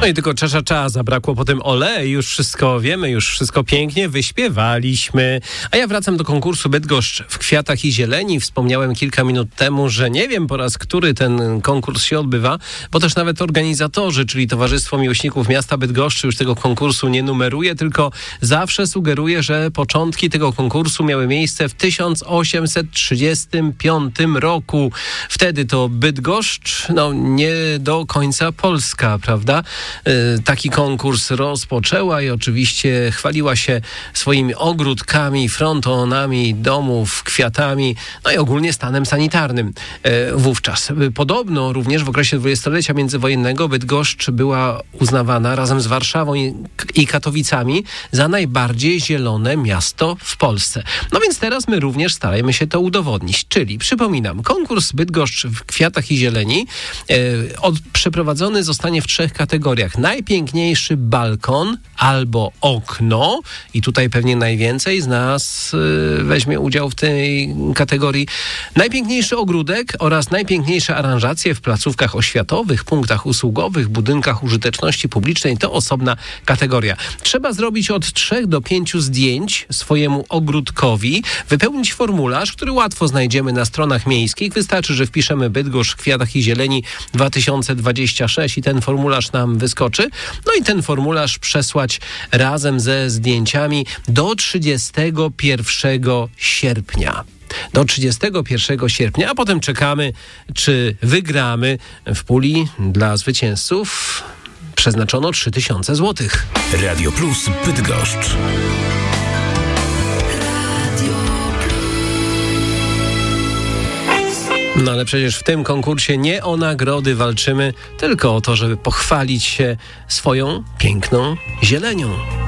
No i tylko cza, zabrakło potem ole, już wszystko wiemy, już wszystko pięknie wyśpiewaliśmy. A ja wracam do konkursu Bydgoszcz w kwiatach i zieleni. Wspomniałem kilka minut temu, że nie wiem po raz który ten konkurs się odbywa, bo też nawet organizatorzy, czyli Towarzystwo Miłośników Miasta Bydgoszczy już tego konkursu nie numeruje, tylko zawsze sugeruje, że początki tego konkursu miały miejsce w 1835 roku. Wtedy to Bydgoszcz, nie do końca Polska, prawda? Taki konkurs rozpoczęła i oczywiście chwaliła się swoimi ogródkami, frontonami domów, kwiatami, i ogólnie stanem sanitarnym wówczas. Podobno również w okresie dwudziestolecia międzywojennego Bydgoszcz była uznawana razem z Warszawą i Katowicami za najbardziej zielone miasto w Polsce. No więc teraz my również starajmy się to udowodnić. Czyli, przypominam, konkurs Bydgoszcz w kwiatach i zieleni przeprowadzony zostanie w 3 kategoriach. Najpiękniejszy balkon albo okno i tutaj pewnie najwięcej z nas weźmie udział w tej kategorii. Najpiękniejszy ogródek oraz najpiękniejsze aranżacje w placówkach oświatowych, punktach usługowych, budynkach użyteczności publicznej to osobna kategoria. Trzeba zrobić od 3 do 5 zdjęć swojemu ogródkowi, wypełnić formularz, który łatwo znajdziemy na stronach miejskich. Wystarczy, że wpiszemy Bydgoszcz w kwiatach i zieleni 2026 i ten formularz nam wyskoczy. No i ten formularz przesłać razem ze zdjęciami do 31 sierpnia. Do 31 sierpnia, a potem czekamy, czy wygramy. W puli dla zwycięzców przeznaczono 3000 zł. Radio Plus Bydgoszcz. No ale przecież w tym konkursie nie o nagrody walczymy, tylko o to, żeby pochwalić się swoją piękną zielenią.